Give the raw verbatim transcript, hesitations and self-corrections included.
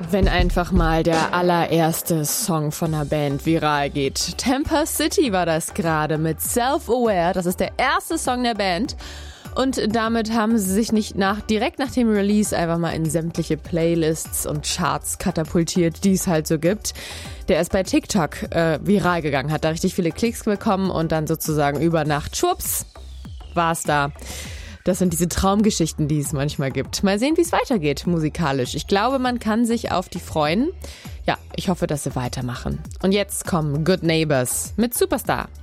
wenn einfach mal der allererste Song von einer Band viral geht. Tampa City war das gerade mit Self-Aware. Das ist der erste Song der Band. Und damit haben sie sich nicht nach, direkt nach dem Release einfach mal in sämtliche Playlists und Charts katapultiert, die es halt so gibt. Der ist bei TikTok äh, viral gegangen, hat da richtig viele Klicks bekommen und dann sozusagen über Nacht, schwupps, war's da. Das sind diese Traumgeschichten, die es manchmal gibt. Mal sehen, wie es weitergeht musikalisch. Ich glaube, man kann sich auf die freuen. Ja, ich hoffe, dass sie weitermachen. Und jetzt kommen Good Neighbors mit Superstar.